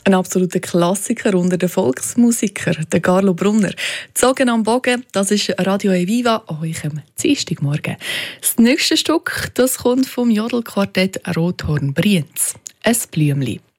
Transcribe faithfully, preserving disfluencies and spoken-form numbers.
Ein absoluter Klassiker unter den Volksmusikern, der Carlo Brunner. «Zogen am Bogen», das ist Radio Eviva an euch am Dienstagmorgen. Das nächste Stück, das kommt vom Jodelquartett Rothorn Brienz. «Es Blümli».